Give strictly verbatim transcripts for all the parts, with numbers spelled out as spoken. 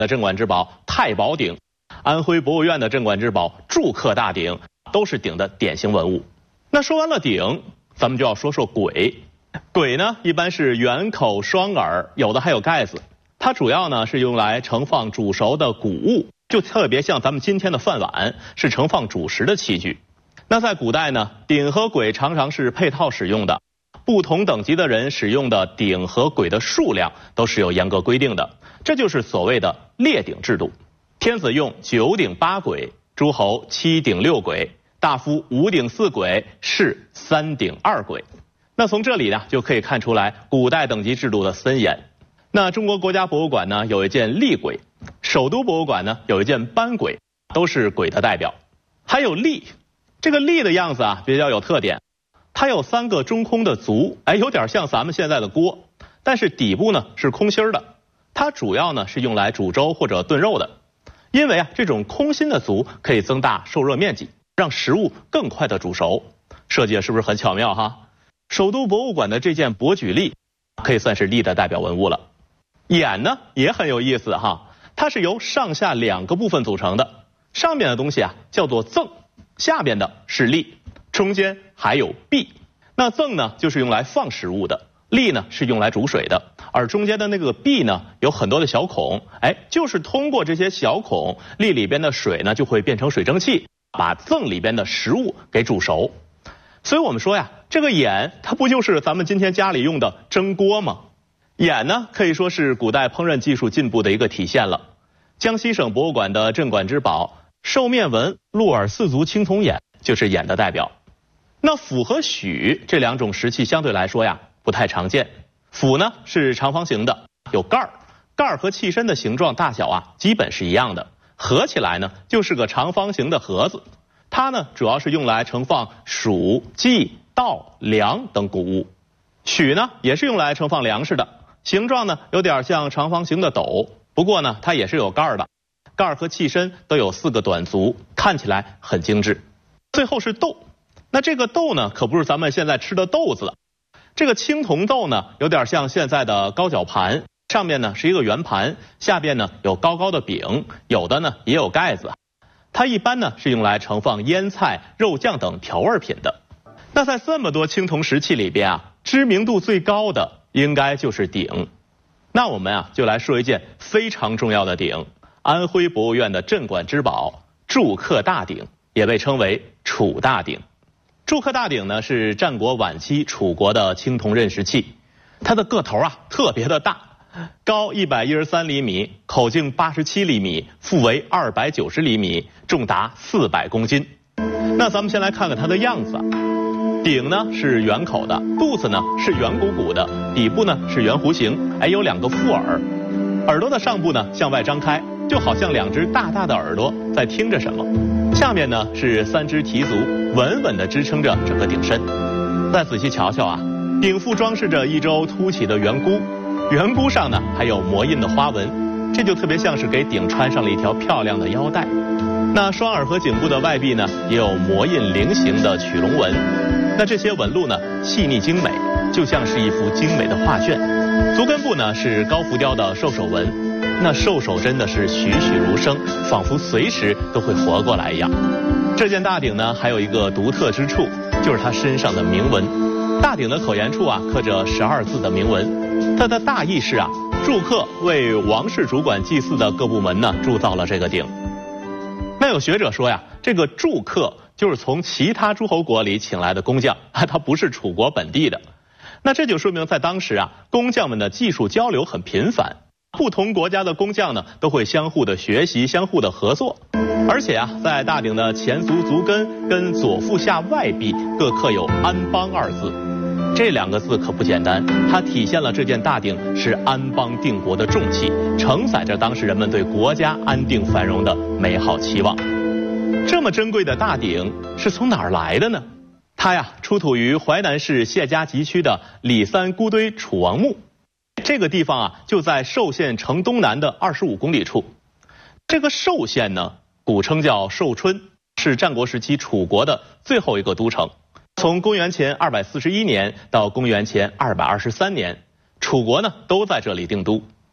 的镇馆之宝太保鼎，安徽博物院的镇馆之宝祝克大鼎，都是鼎的典型文物。那说完了鼎，咱们就要说说簋。簋呢，一般是圆口双耳，有的还有盖子。它主要呢是用来盛放煮熟的谷物，就特别像咱们今天的饭碗，是盛放主食的器具。那在古代呢，鼎和簋常常是配套使用的，不同等级的人使用的鼎和簋的数量都是有严格规定的，这就是所谓的列鼎制度。天子用九鼎八簋，诸侯七鼎六簋，大夫五鼎四簋，士三鼎二簋。那从这里呢，就可以看出来古代等级制度的森严。那中国国家博物馆呢有一件立簋，首都博物馆呢有一件班簋，都是簋的代表。还有立，这个立的样子啊比较有特点，它有三个中空的足，哎，有点像咱们现在的锅，但是底部呢是空心的。它主要呢是用来煮粥或者炖肉的。因为啊这种空心的足可以增大受热面积，让食物更快的煮熟。设计是不是很巧妙哈？首都博物馆的这件伯举立可以算是立的代表文物了。眼呢也很有意思哈，它是由上下两个部分组成的，上面的东西啊叫做甑，下边的是立，中间还有篦。那甑呢就是用来放食物的，篦呢是用来煮水的，而中间的那个篦呢有很多的小孔，哎，就是通过这些小孔，篦里边的水呢就会变成水蒸气，把甑里边的食物给煮熟。所以我们说呀，这个眼它不就是咱们今天家里用的蒸锅吗？眼呢可以说是古代烹饪技术进步的一个体现了。江西省博物馆的镇馆之宝兽面纹鹿耳四足青铜眼就是眼的代表。那斧和许这两种石器相对来说呀不太常见。斧呢是长方形的，有盖儿，盖儿和器身的形状大小啊基本是一样的，合起来呢就是个长方形的盒子。它呢主要是用来盛放黍、稷、稻、粮等谷物。许呢也是用来盛放粮食的，形状呢有点像长方形的斗，不过呢它也是有盖儿的，盖儿和器身都有四个短足，看起来很精致。最后是豆，那这个豆呢可不是咱们现在吃的豆子了，这个青铜豆呢有点像现在的高脚盘，上面呢是一个圆盘，下边呢有高高的柄，有的呢也有盖子。它一般呢是用来盛放腌菜、肉酱等调味品的。那在这么多青铜石器里边啊，知名度最高的应该就是鼎。那我们啊就来说一件非常重要的鼎，安徽博物院的镇馆之宝祝克大鼎，也被称为楚大鼎。祝克大鼎呢是战国晚期楚国的青铜刃石器，它的个头啊特别的大，高一百一十三厘米，口径八十七厘米，腹围二百九十厘米，重达四百公斤。那咱们先来看看它的样子。鼎呢是圆口的，肚子呢是圆鼓鼓的，底部呢是圆弧形，还有两个副耳，耳朵的上部呢向外张开，就好像两只大大的耳朵在听着什么。下面呢是三只蹄足，稳稳地支撑着整个鼎身。再仔细瞧瞧啊，鼎腹装饰着一周凸起的圆箍，圆箍上呢还有磨印的花纹，这就特别像是给鼎穿上了一条漂亮的腰带。那双耳和颈部的外壁呢也有磨印菱形的曲龙纹，那这些纹路呢细腻精美，就像是一幅精美的画卷。足根部呢是高浮雕的兽首纹，那兽首真的是栩栩如生，仿佛随时都会活过来一样。这件大鼎呢还有一个独特之处，就是它身上的铭文。大鼎的口沿处啊刻着十二字的铭文，它的大意是啊，祝克为王室主管祭祀的各部门呢铸造了这个鼎。那有学者说呀，这个祝克就是从其他诸侯国里请来的工匠，它不是楚国本地的。那这就说明在当时啊，工匠们的技术交流很频繁，不同国家的工匠呢都会相互的学习，相互的合作。而且啊，在大鼎的前足足根跟左腹下外壁各刻有安邦二字，这两个字可不简单，它体现了这件大鼎是安邦定国的重器，承载着当时人们对国家安定繁荣的美好期望。这么珍贵的大鼎是从哪儿来的呢？它呀出土于淮南市谢家集区的里三孤堆楚王墓，这个地方啊就在寿县城东南的二十五公里处。这个寿县呢古称叫寿春，是战国时期楚国的最后一个都城。从公元前二百四十一年到公元前二百二十三年，楚国呢都在这里定都。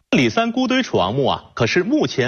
李三孤堆楚王墓啊，可是目前